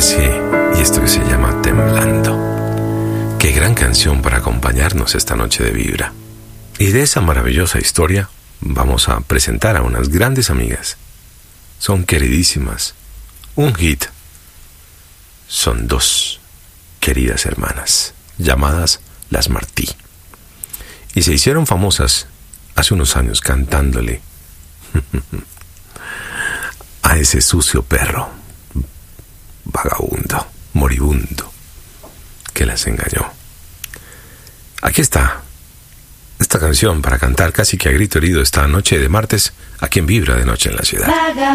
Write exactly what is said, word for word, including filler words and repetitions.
Jessie y esto que se llama Temblando. Qué gran canción para acompañarnos esta noche de Vibra. Y de esa maravillosa historia vamos a presentar a unas grandes amigas. Son queridísimas. Un hit. Son dos queridas hermanas llamadas Las Martí. Y se hicieron famosas hace unos años cantándole a ese sucio perro, vagabundo, moribundo, que las engañó. Aquí está esta canción para cantar casi que a grito herido esta noche de martes aquí en Vibra de Noche en la Ciudad.